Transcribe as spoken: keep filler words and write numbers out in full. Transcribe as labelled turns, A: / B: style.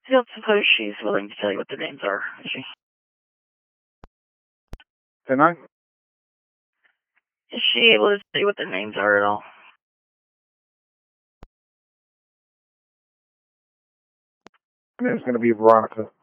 A: I don't suppose she's willing to tell you what the names are, is she?
B: Can I?
A: Is she able to say what the names are at all?
B: I mean, it's going to be Veronica.